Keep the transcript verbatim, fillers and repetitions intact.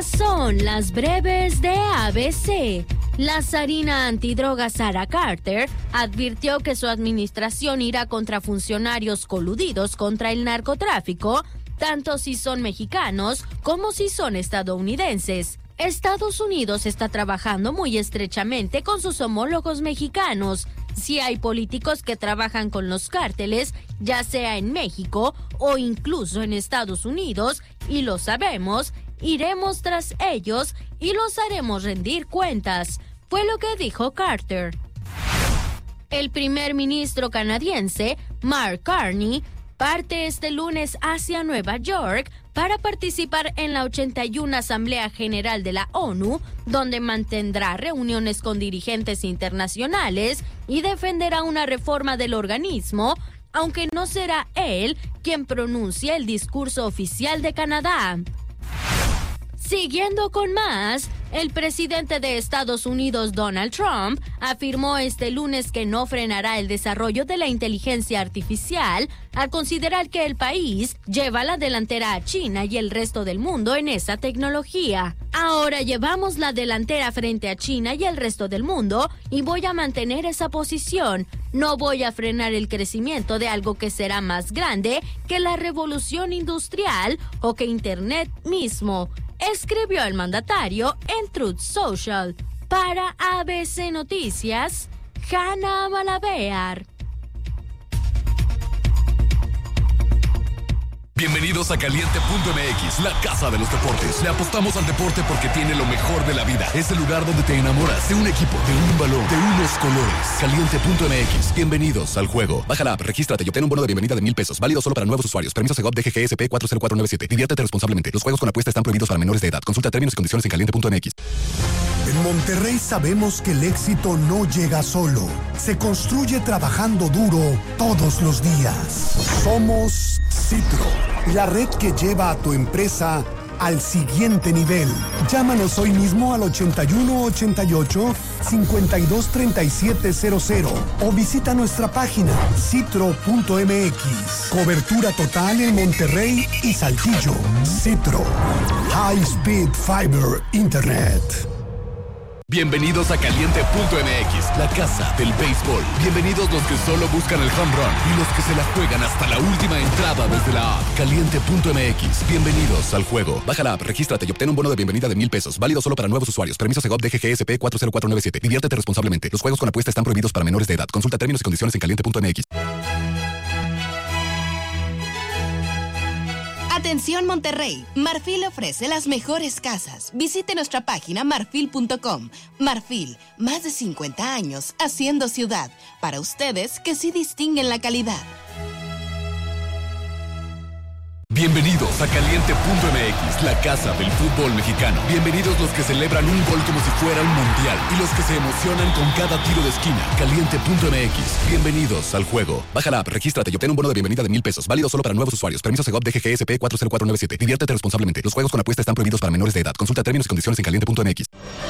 Estas son las breves de A B C. La zarina antidroga Sarah Carter advirtió que su administración irá contra funcionarios coludidos contra el narcotráfico, tanto si son mexicanos como si son estadounidenses. Estados Unidos está trabajando muy estrechamente con sus homólogos mexicanos. Si hay políticos que trabajan con los cárteles, ya sea en México o incluso en Estados Unidos, y lo sabemos, iremos tras ellos y los haremos rendir cuentas, fue lo que dijo Carter. El primer ministro canadiense, Mark Carney, parte este lunes hacia Nueva York para participar en la ochenta y una Asamblea General de la ONU, donde mantendrá reuniones con dirigentes internacionales y defenderá una reforma del organismo, aunque no será él quien pronuncie el discurso oficial de Canadá. Siguiendo con más, el presidente de Estados Unidos, Donald Trump, afirmó este lunes que no frenará el desarrollo de la inteligencia artificial al considerar que el país lleva la delantera a China y el resto del mundo en esa tecnología. Ahora llevamos la delantera frente a China y el resto del mundo y voy a mantener esa posición. No voy a frenar el crecimiento de algo que será más grande que la revolución industrial o que Internet mismo, escribió el mandatario en Truth Social. Para A B C Noticias, Hanna Malavear. Bienvenidos a Caliente punto M X, la casa de los deportes. Le apostamos al deporte porque tiene lo mejor de la vida. Es el lugar donde te enamoras de un equipo, de un balón, de unos colores. Caliente punto M X. Bienvenidos al juego. Baja la app, regístrate y obtén un bono de bienvenida de mil pesos. Válido solo para nuevos usuarios. Permiso Segov D G G S P cuatro cero cuatro nueve siete. Diviértete responsablemente. Los juegos con apuesta están prohibidos para menores de edad. Consulta términos y condiciones en caliente punto M X. En Monterrey sabemos que el éxito no llega solo. Se construye trabajando duro todos los días. Somos Citro, la red que lleva a tu empresa al siguiente nivel. Llámanos hoy mismo al ochenta y uno ochenta y ocho cincuenta y dos treinta y siete cero cero o visita nuestra página citro punto M X. Cobertura total en Monterrey y Saltillo. Citro, High Speed Fiber Internet. Bienvenidos a Caliente punto M X, la casa del béisbol. Bienvenidos los que solo buscan el home run y los que se la juegan hasta la última entrada desde la app. Caliente punto M X. Bienvenidos al juego. Baja la app, regístrate y obtén un bono de bienvenida de mil pesos. Válido solo para nuevos usuarios. Permiso Segov D G G S P cuatro cero cuatro nueve siete. Diviértete responsablemente. Los juegos con apuesta están prohibidos para menores de edad. Consulta términos y condiciones en caliente punto M X. Atención Monterrey, Marfil ofrece las mejores casas. Visite nuestra página marfil punto com. Marfil, más de cincuenta años haciendo ciudad. Para ustedes que sí distinguen la calidad. Bienvenidos a Caliente punto M X, la casa del fútbol mexicano. Bienvenidos los que celebran un gol como si fuera un mundial y los que se emocionan con cada tiro de esquina. Caliente punto M X. Bienvenidos al juego. Baja la app, regístrate y obtén un bono de bienvenida de mil pesos. Válido solo para nuevos usuarios. Permiso Segov D G G S P cuatro cero cuatro nueve siete. Diviértete responsablemente. Los juegos con apuesta están prohibidos para menores de edad. Consulta términos y condiciones en caliente punto M X.